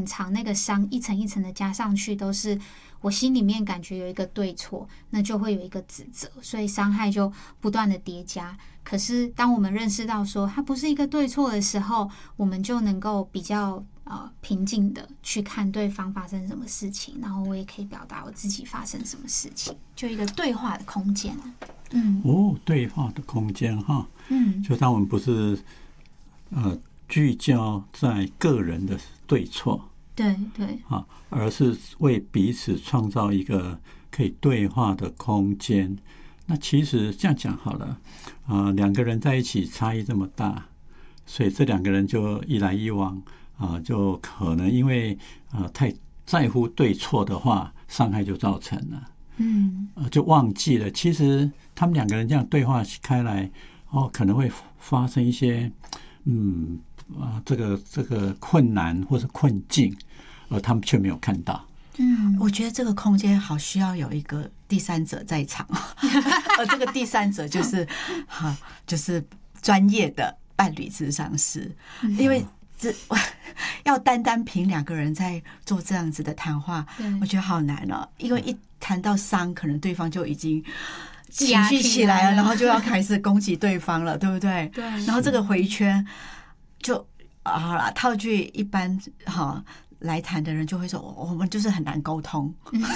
常那个伤一层一层的加上去，都是我心里面感觉有一个对错，那就会有一个指责，所以伤害就不断的叠加。可是当我们认识到说它不是一个对错的时候，我们就能够比较平静的去看对方发生什么事情，然后我也可以表达我自己发生什么事情，就一个对话的空间。 对话的空间哈，就当我们不是聚焦在个人的对错， 对而是为彼此创造一个可以对话的空间。那其实这样讲好了，两个人在一起差异这么大，所以这两个人就一来一往就可能因为太在乎对错的话，伤害就造成了。就忘记了，其实他们两个人这样对话开来，可能会发生一些这个困难或是困境，而他们却没有看到。 我觉得这个空间好需要有一个第三者在场，而这个第三者就是专业的伴侣咨商师，因为要单凭两个人在做这样子的谈话，我觉得好难哦。因为一谈到伤，可能对方就已经情绪起来了，然后就要开始攻击对方了，对不对？对。然后这个回圈就好了，套句一般来谈的人就会说，我们就是很难沟通。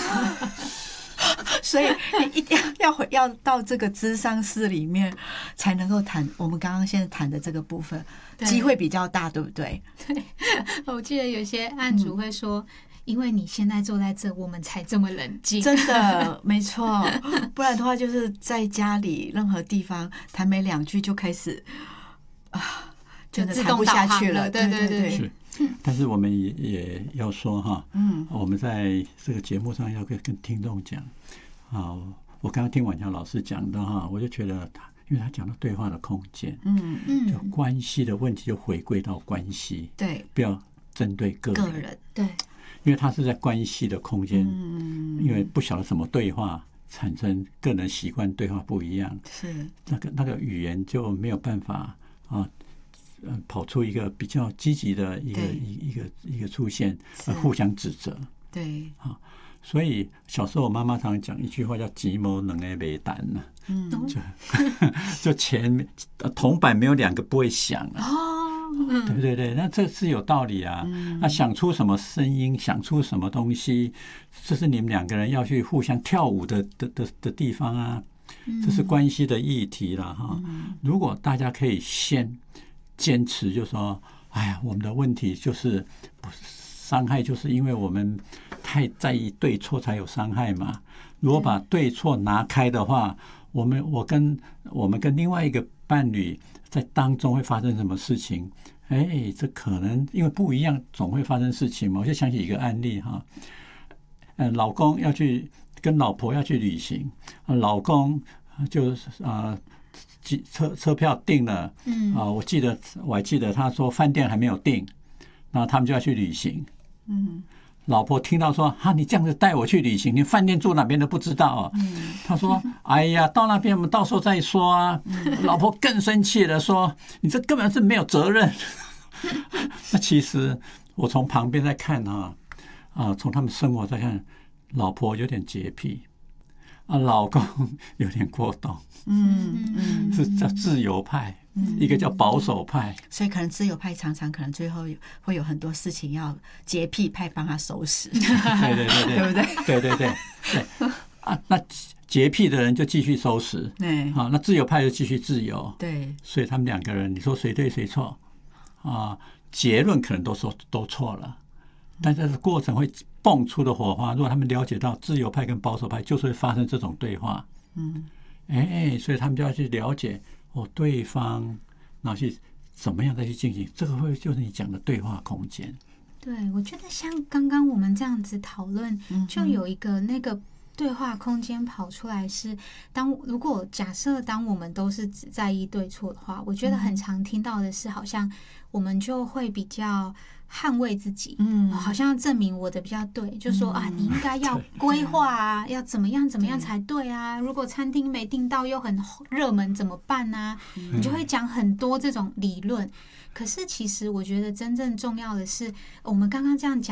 所以一定要到这个咨商室里面才能够谈我们刚刚现在谈的这个部分，机会比较大，对不对？ 对，我记得有些案主会说，因为你现在坐在这，我们才这么冷静。 真的，没错。不然的话，就是在家里任何地方谈没两句就开始真的谈不下去了。对。 是。但是我们也要说哈，我们在这个节目上要跟听众讲我刚刚听婉乔老师讲的哈，我就觉得因为他讲到对话的空间，就关系的问题就回归到关系， 对， 不要针对个人， 对， 因为他是在关系的空间，因为不晓得什么对话产生个人习惯对话不一样， 是那个语言就没有办法跑出一个比较积极的一个出现，互相指责。 对所以小时候我妈妈常讲一句话叫“吉谋能诶没胆”呢，就铜板没有两个不会响对不对？那这是有道理啊。那想出什么声音，想出什么东西，这是你们两个人要去互相跳舞的地方啊。这是关系的议题了哈。如果大家可以先坚持，就说哎呀，我们的问题就是伤害，就是因为我们太在意对错才有伤害嘛。如果把对错拿开的话，我们跟另外一个伴侣在当中会发生什么事情？这可能因为不一样，总会发生事情嘛。我就想起一个案例哈，老公要去跟老婆要去旅行，老公就车票订了，我还记得他说饭店还没有订，那他们就要去旅行。老婆听到说你这样子带我去旅行，连饭店住哪边都不知道他说哎呀，到那边我们到时候再说啊。老婆更生气了，说你这根本是没有责任。那其实我从旁边在看从他们生活在看，老婆有点洁癖老公有点过动，是叫自由派，一个叫保守派， 所以可能自由派常常可能最后会有很多事情要洁癖派帮他收拾， 对不对？对那洁癖的人就继续收拾，那自由派就继续自由， 对， 所以他们两个人，你说谁对谁错结论可能都错了，但这个过程会蹦出的火花，如果他们了解到自由派跟保守派就是会发生这种对话，所以他们就要去了解对方，然后去怎么样再去进行，这个会就是你讲的对话空间。 对，我觉得像刚刚我们这样子讨论，就有一个那个对话空间跑出来是，如果假设当我们都是只在意对错的话，我觉得很常听到的是，好像我们就会比较捍卫自己，好像要证明我的比较对，就说你应该要规划要怎么样才对啊，如果餐厅没订到又很热门怎么办啊？你就会讲很多这种理论。可是其实我觉得真正重要的是，我们刚刚这样讲